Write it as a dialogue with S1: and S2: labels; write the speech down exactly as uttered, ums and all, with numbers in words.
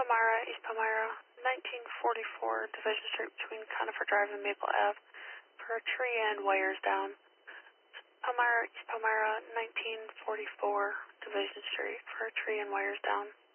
S1: Palmyra, East Palmyra, nineteen forty-four, Division Street between Conifer Drive and Maple Ave for a tree and wires down. Palmyra, East Palmyra, nineteen forty-four, Division Street for a tree and wires down.